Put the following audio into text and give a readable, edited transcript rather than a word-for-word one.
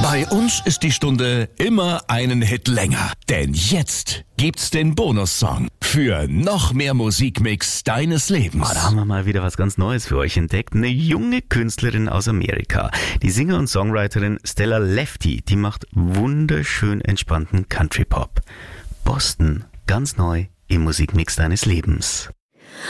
Bei uns ist die Stunde immer einen Hit länger. Denn jetzt gibt's den Bonussong für noch mehr Musikmix deines Lebens. Da haben wir mal wieder was ganz Neues für euch entdeckt. Eine junge Künstlerin aus Amerika. Die Singer- und Songwriterin Stella Lefty, die macht wunderschön entspannten Country-Pop. Boston, ganz neu im Musikmix deines Lebens.